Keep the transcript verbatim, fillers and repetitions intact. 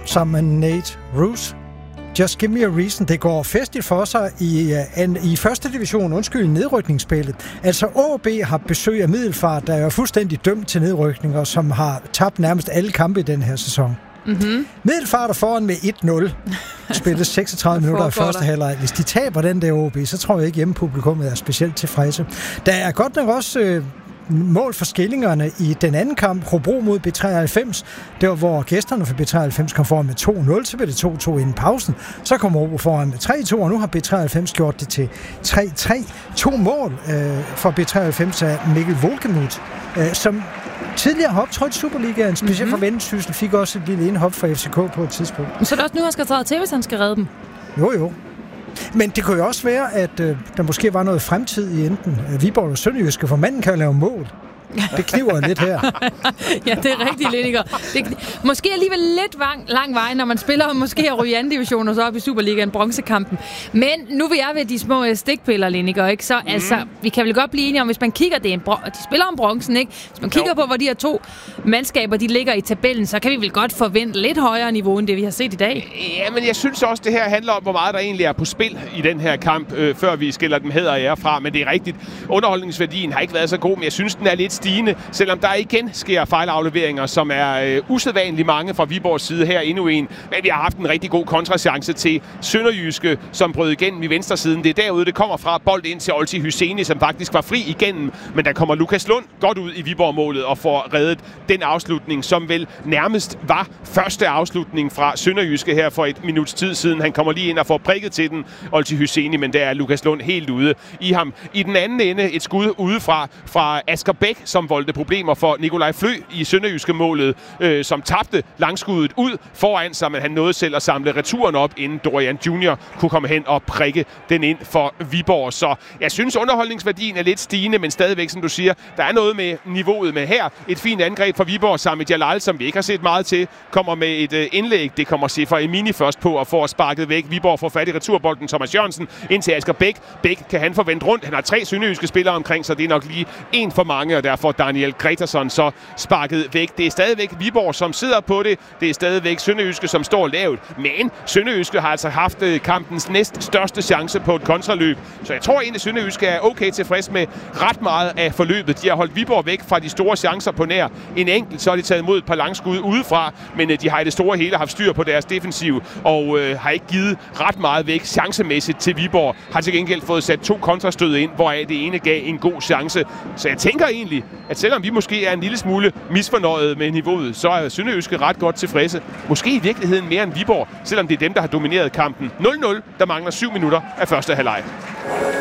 sammen med Nate Roos. Just Give Me a Reason. Det går festligt for sig i, uh, i første division, undskyld, nedrykningsspillet. Altså A B har besøg af Middelfart, der er fuldstændig dømt til nedrykning, og som har tabt nærmest alle kampe i den her sæson. Mm-hmm. Middelfart er foran med et nul. Spillet seksogtredive minutter i første halvleg. Hvis de taber den der A B, så tror jeg ikke hjemmepublikummet er specielt tilfredse. Der er godt nok også øh, mål for skillingerne i den anden kamp, Hobro mod B treoghalvfems. Det var, hvor gæsterne for B treoghalvfems kom foran med to nul, så blev det to to inden pausen. Så kom Hobro foran med tre to, og nu har B treoghalvfems gjort det til tre tre. To mål øh, for B treoghalvfems af Mikkel Volkemuth, øh, som tidligere har optrådt i Superligaen, specielt mm-hmm. for Vendsyssel, fik også et lille indhop for F C K på et tidspunkt. Så er det også nu, han skal træde til, hvis han skal redde dem? Jo, jo. Men det kunne jo også være, at øh, der måske var noget fremtid i enten øh, Viborg og Sønderjyske, for manden kan jo lave mål. Det kniver lidt her. Ja, det er rigtig Lindiger. Det, måske alligevel lidt lang, lang vej, når man spiller måske at ryge anden division og så op i Superligaen, bronzekampen. Men nu vil jeg ved de små stikpiller, Lindiger, ikke? Så mm. altså, vi kan vel godt blive enige om, hvis man kigger, det er en bro- de spiller om bronzen, ikke? Hvis man kigger jo. på, hvor de her to mandskaber, de ligger i tabellen, så kan vi vel godt forvente lidt højere niveau, end det vi har set i dag. Ja, men jeg synes også, det her handler om, hvor meget der egentlig er på spil i den her kamp, øh, før vi skiller dem hæder og ære fra. Men det er rigtigt. Underholdningsværdien har ikke været så god, men jeg synes, den er lidt stigende, selvom der igen sker fejlafleveringer, som er øh, usædvanligt mange fra Viborgs side her endnu en. Men vi har haft en rigtig god kontrachance til Sønderjyske, som brød igennem i venstre siden. Det er derude, det kommer fra. Bold ind til Olti Hyseni, som faktisk var fri igennem. Men der kommer Lukas Lund godt ud i Viborg-målet og får reddet den afslutning, som vel nærmest var første afslutning fra Sønderjyske her for et minuts tid siden. Han kommer lige ind og får prikket til den, Olti Hyseni, men der er Lukas Lund helt ude i ham. I den anden ende et skud udefra fra Asger Bæk, som voldte problemer for Nikolaj Flø i Sønderjyske målet, øh, som tabte langskuddet ud foran sig, men han nåede selv at samle returen op, inden Dorian junior kunne komme hen og prikke den ind for Viborg. Så jeg synes, underholdningsværdien er lidt stigende, men stadigvæk, som du siger, der er noget med niveauet med her. Et fint angreb fra Viborg, Sami Jalal, som vi ikke har set meget til, kommer med et øh, indlæg. Det kommer Sefer Emini først på og får sparket væk. Viborg får fat i returbolden, Thomas Jørgensen ind til Asger Bæk. Bæk kan han forvente rundt. Han har tre sønderjyske spillere omkring, så det er nok lige en for mange, og derfor Daniel Gretarsson så sparket væk. Det er stadigvæk Viborg, som sidder på det. Det er stadigvæk Sønderjyske, som står lavt. Men Sønderjyske har altså haft kampens næst største chance på et kontraløb. Så jeg tror egentlig, Sønderjyske er okay tilfreds med ret meget af forløbet. De har holdt Viborg væk fra de store chancer på nær. En enkelt, så har de taget imod et par langskud udefra, men de har i det store hele haft styr på deres defensiv og øh, har ikke givet ret meget væk chancemæssigt til Viborg. Har til gengæld fået sat to kontrastød ind, hvoraf det ene gav en god chance. Så jeg tænker egentlig, at selvom vi måske er en lille smule misfornøjet med niveauet, så er Sønderjyske ret godt tilfredse. Måske i virkeligheden mere end Viborg, selvom det er dem, der har domineret kampen. nul nul, der mangler syv minutter af første halvleg.